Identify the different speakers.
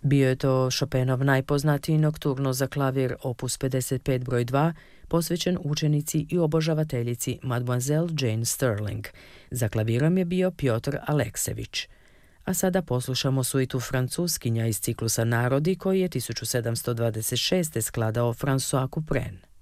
Speaker 1: Bio je to Chopinov najpoznatiji nokturno za klavir opus 55 broj 2, posvećen učenici i obožavateljici Mademoiselle Jane Stirling. Za klavirom je bio Piotr Aleksević. A sada poslušamo suitu Francuskinja iz ciklusa Narodi koji je 1726. skladao François Couperin.